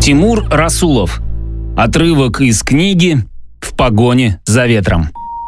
Тимур Расулов. Отрывок из книги «В погоне за ветром».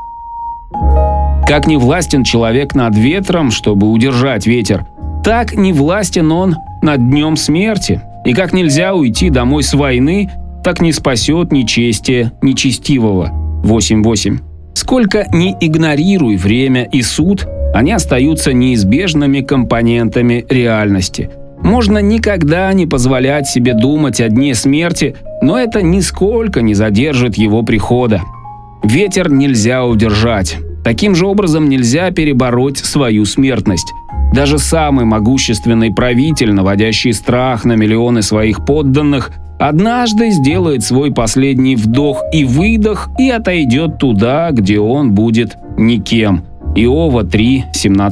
Как не властен человек над ветром, чтобы удержать ветер, так не властен он над днем смерти. И как нельзя уйти домой с войны, так не спасет нечестие нечестивого. 8.8. Сколько ни игнорируй время и суд, они остаются неизбежными компонентами реальности. Можно никогда не позволять себе думать о дне смерти, но это нисколько не задержит его прихода. Ветер нельзя удержать. Таким же образом нельзя перебороть свою смертность. Даже самый могущественный правитель, наводящий страх на миллионы своих подданных, однажды сделает свой последний вдох и выдох и отойдет туда, где он будет никем. Иова 3,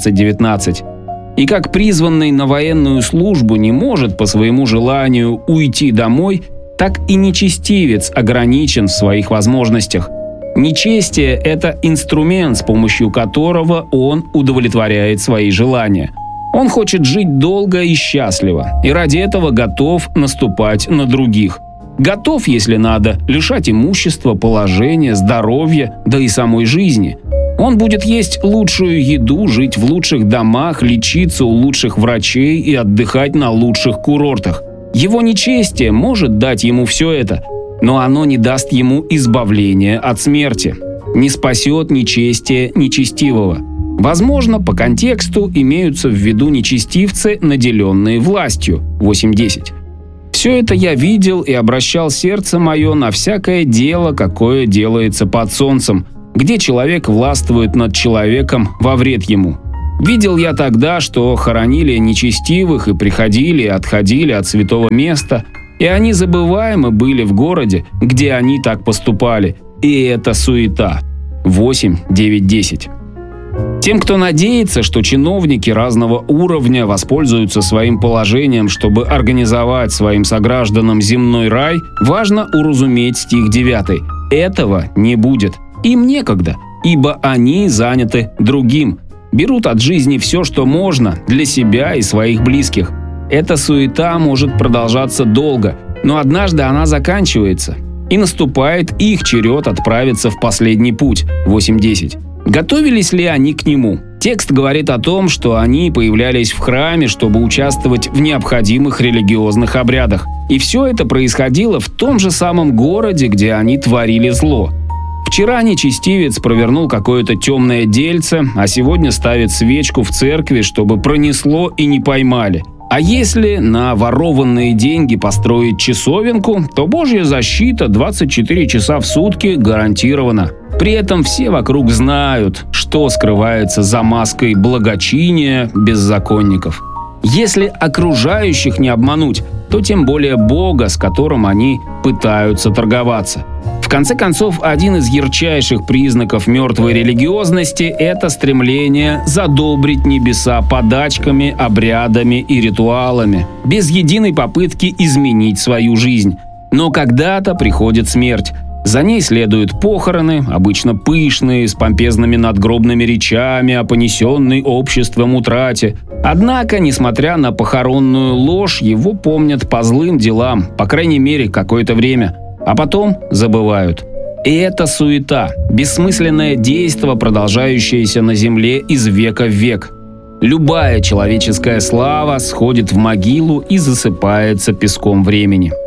17-19. И как призванный на военную службу не может по своему желанию уйти домой, так и нечестивец ограничен в своих возможностях. Нечестие – это инструмент, с помощью которого он удовлетворяет свои желания. Он хочет жить долго и счастливо, и ради этого готов наступать на других. Готов, если надо, лишать имущества, положения, здоровья, да и самой жизни. Он будет есть лучшую еду, жить в лучших домах, лечиться у лучших врачей и отдыхать на лучших курортах. Его нечестие может дать ему все это, но оно не даст ему избавления от смерти. Не спасет нечестие нечестивого. Возможно, по контексту имеются в виду нечестивцы, наделенные властью. 8.10. Все это я видел и обращал сердце мое на всякое дело, какое делается под солнцем, где человек властвует над человеком во вред ему. Видел я тогда, что хоронили нечестивых и приходили и отходили от святого места, и они забываемы были в городе, где они так поступали, и это суета. 8, 9, 10. Тем, кто надеется, что чиновники разного уровня воспользуются своим положением, чтобы организовать своим согражданам земной рай, важно уразуметь стих 9. Этого не будет. Им некогда, ибо они заняты другим. Берут от жизни все, что можно, для себя и своих близких. Эта суета может продолжаться долго, но однажды она заканчивается, и наступает их черед отправиться в последний путь. 8.10. Готовились ли они к нему? Текст говорит о том, что они появлялись в храме, чтобы участвовать в необходимых религиозных обрядах. И все это происходило в том же самом городе, где они творили зло. Вчера нечестивец провернул какое-то темное дельце, а сегодня ставит свечку в церкви, чтобы пронесло и не поймали. А если на ворованные деньги построить часовенку, то Божья защита 24 часа в сутки гарантирована. При этом все вокруг знают, что скрывается за маской благочиния беззаконников. Если окружающих не обмануть, то тем более Бога, с которым они пытаются торговаться. В конце концов, один из ярчайших признаков мертвой религиозности – это стремление задобрить небеса подачками, обрядами и ритуалами, без единой попытки изменить свою жизнь. Но когда-то приходит смерть. За ней следуют похороны, обычно пышные, с помпезными надгробными речами о понесенной обществом утрате. Однако, несмотря на похоронную ложь, его помнят по злым делам, по крайней мере, какое-то время, а потом забывают. И это суета, бессмысленное действо, продолжающееся на земле из века в век. Любая человеческая слава сходит в могилу и засыпается песком времени.